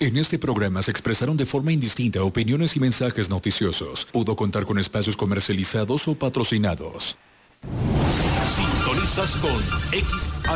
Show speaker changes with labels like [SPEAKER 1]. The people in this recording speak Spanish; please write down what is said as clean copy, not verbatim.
[SPEAKER 1] En este programa se expresaron de forma indistinta opiniones y mensajes noticiosos. Pudo contar con espacios comercializados o patrocinados.
[SPEAKER 2] Sintonizas con X.